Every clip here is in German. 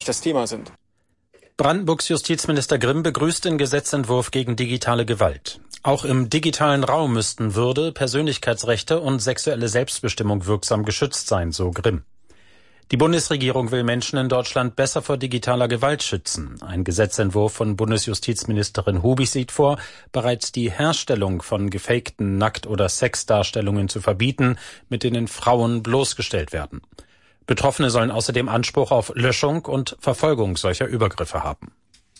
das Thema sind. Brandenburgs Justizminister Grimm begrüßt den Gesetzentwurf gegen digitale Gewalt. Auch im digitalen Raum müssten Würde, Persönlichkeitsrechte und sexuelle Selbstbestimmung wirksam geschützt sein, so Grimm. Die Bundesregierung will Menschen in Deutschland besser vor digitaler Gewalt schützen. Ein Gesetzentwurf von Bundesjustizministerin Hubig sieht vor, bereits die Herstellung von gefakten Nackt- oder Sexdarstellungen zu verbieten, mit denen Frauen bloßgestellt werden. Betroffene sollen außerdem Anspruch auf Löschung und Verfolgung solcher Übergriffe haben.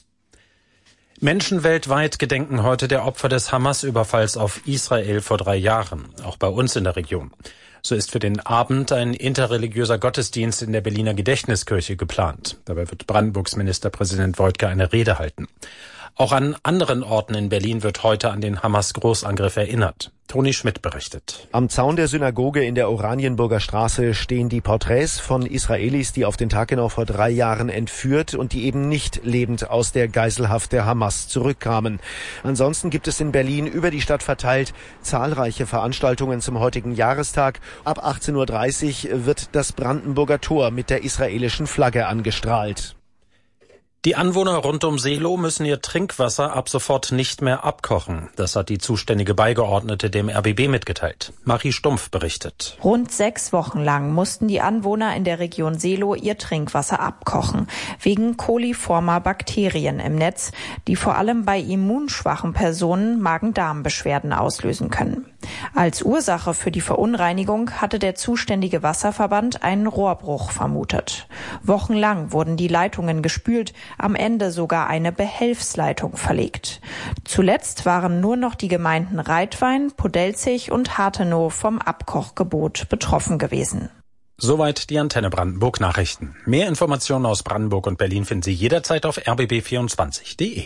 Menschen weltweit gedenken heute der Opfer des Hamas-Überfalls auf Israel vor 3 Jahren, auch bei uns in der Region. So ist für den Abend ein interreligiöser Gottesdienst in der Berliner Gedächtniskirche geplant. Dabei wird Brandenburgs Ministerpräsident Woidke eine Rede halten. Auch an anderen Orten in Berlin wird heute an den Hamas-Großangriff erinnert. Toni Schmidt berichtet. Am Zaun der Synagoge in der Oranienburger Straße stehen die Porträts von Israelis, die auf den Tag genau vor 3 Jahren entführt und die eben nicht lebend aus der Geiselhaft der Hamas zurückkamen. Ansonsten gibt es in Berlin über die Stadt verteilt zahlreiche Veranstaltungen zum heutigen Jahrestag. Ab 18:30 Uhr wird das Brandenburger Tor mit der israelischen Flagge angestrahlt. Die Anwohner rund um Seelow müssen ihr Trinkwasser ab sofort nicht mehr abkochen. Das hat die zuständige Beigeordnete dem RBB mitgeteilt. Marie Stumpf berichtet. Rund 6 Wochen lang mussten die Anwohner in der Region Seelow ihr Trinkwasser abkochen, wegen coliformer Bakterien im Netz, die vor allem bei immunschwachen Personen Magen-Darm-Beschwerden auslösen können. Als Ursache für die Verunreinigung hatte der zuständige Wasserverband einen Rohrbruch vermutet. Wochenlang wurden die Leitungen gespült, am Ende sogar eine Behelfsleitung verlegt. Zuletzt waren nur noch die Gemeinden Reitwein, Podelzig und Hartenow vom Abkochgebot betroffen gewesen. Soweit die Antenne Brandenburg Nachrichten. Mehr Informationen aus Brandenburg und Berlin finden Sie jederzeit auf rbb24.de.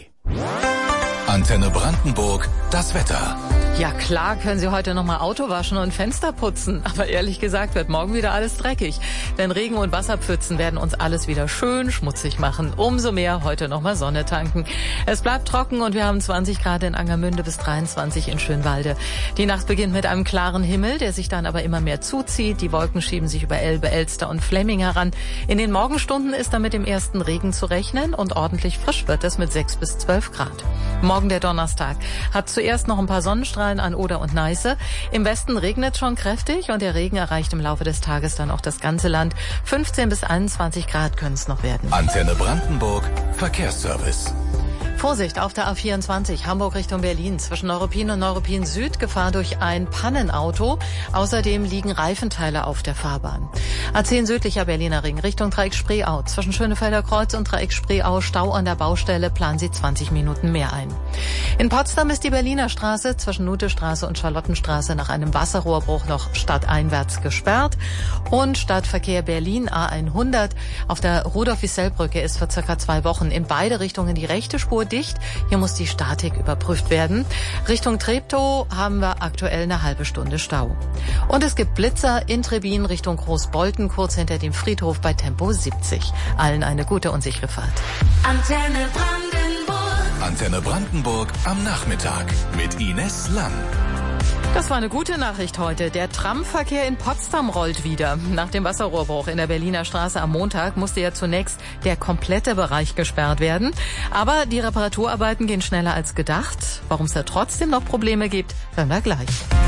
Antenne Brandenburg, das Wetter. Ja klar können Sie heute nochmal Auto waschen und Fenster putzen. Aber ehrlich gesagt wird morgen wieder alles dreckig. Denn Regen- und Wasserpfützen werden uns alles wieder schön schmutzig machen. Umso mehr heute nochmal Sonne tanken. Es bleibt trocken und wir haben 20 Grad in Angermünde bis 23 in Schönwalde. Die Nacht beginnt mit einem klaren Himmel, der sich dann aber immer mehr zuzieht. Die Wolken schieben sich über Elbe, Elster und Flemming heran. In den Morgenstunden ist dann mit dem ersten Regen zu rechnen und ordentlich frisch wird es mit 6 bis 12 Grad. Morgen der Donnerstag hat zuerst noch ein paar Sonnenstrahlen an Oder und Neiße. Im Westen regnet schon kräftig und der Regen erreicht im Laufe des Tages dann auch das ganze Land. 15 bis 21 Grad können es noch werden. Antenne Brandenburg, Verkehrsservice. Vorsicht auf der A24 Hamburg Richtung Berlin. Zwischen Neuruppin und Neuruppin Süd Gefahr durch ein Pannenauto. Außerdem liegen Reifenteile auf der Fahrbahn. A10 südlicher Berliner Ring Richtung Dreieck Spreeau. Zwischen Schönefelder Kreuz und Dreieck Spreeau Stau an der Baustelle. Planen Sie 20 Minuten mehr ein. In Potsdam ist die Berliner Straße zwischen Nutestraße und Charlottenstraße nach einem Wasserrohrbruch noch stadteinwärts gesperrt. Und Stadtverkehr Berlin A100 auf der Rudolf-Wissell-Brücke ist für circa 2 Wochen in beide Richtungen die rechte Spur dicht. Hier muss die Statik überprüft werden. Richtung Treptow haben wir aktuell eine halbe Stunde Stau. Und es gibt Blitzer in Trebin Richtung Großbolten, kurz hinter dem Friedhof bei Tempo 70. Allen eine gute und sichere Fahrt. Antenne Brandenburg. Antenne Brandenburg am Nachmittag mit Ines Lang. Das war eine gute Nachricht heute. Der Tramverkehr in Potsdam rollt wieder. Nach dem Wasserrohrbruch in der Berliner Straße am Montag musste ja zunächst der komplette Bereich gesperrt werden. Aber die Reparaturarbeiten gehen schneller als gedacht. Warum es da trotzdem noch Probleme gibt, hören wir gleich.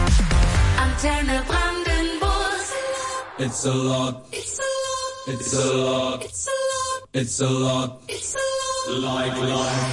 Antenne Brandenburg. It's a lot. It's a lot. It's a lot. It's a lot. It's a lot. Like life.